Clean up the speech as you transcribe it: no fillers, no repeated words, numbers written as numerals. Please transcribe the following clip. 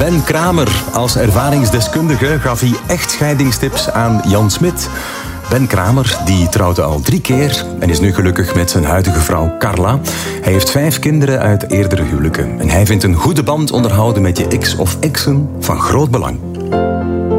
Ben Kramer. Als ervaringsdeskundige gaf hij echtscheidingstips aan Jan Smit. Ben Kramer die trouwde al 3 keer en is nu gelukkig met zijn huidige vrouw Carla. Hij heeft 5 kinderen uit eerdere huwelijken. En hij vindt een goede band onderhouden met je ex of exen van groot belang.